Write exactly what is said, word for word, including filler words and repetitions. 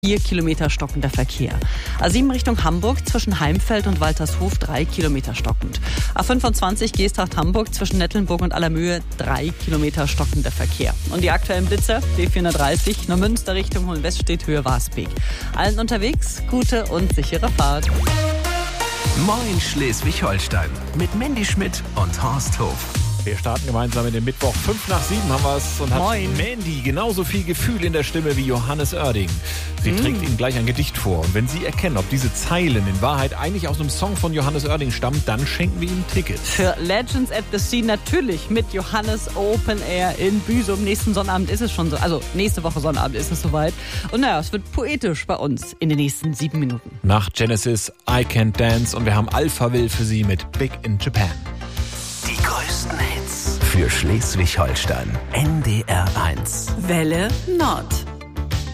Vier Kilometer stockender Verkehr. A sieben Richtung Hamburg zwischen Heimfeld und Waltershof drei Kilometer stockend. A fünfundzwanzig Geesthacht-Hamburg zwischen Nettlenburg und Allermöhe drei Kilometer stockender Verkehr. Und die aktuellen Blitzer, B vierhundertdreißig, Neumünster Richtung Hohenwestedt, Höhe Warsbeek. Allen unterwegs, gute und sichere Fahrt. Moin Schleswig-Holstein mit Mandy Schmidt und Horst Hof. Wir starten gemeinsam in den Mittwoch. Fünf nach sieben haben wir es und hat Moin. Mandy genauso viel Gefühl in der Stimme wie Johannes Oerding. Sie mm. trägt Ihnen gleich ein Gedicht vor. Und wenn Sie erkennen, ob diese Zeilen in Wahrheit eigentlich aus einem Song von Johannes Oerding stammen, dann schenken wir Ihnen Tickets. Für Legends at the Sea natürlich mit Johannes Open Air in Büsum. Nächsten Sonnabend ist es schon so. Also nächste Woche Sonnabend ist es soweit. Und naja, es wird poetisch bei uns in den nächsten sieben Minuten. Nach Genesis, I Can't Dance und wir haben Alphaville für Sie mit Big in Japan. Die größten Hits für Schleswig-Holstein. N D R eins. Welle Nord.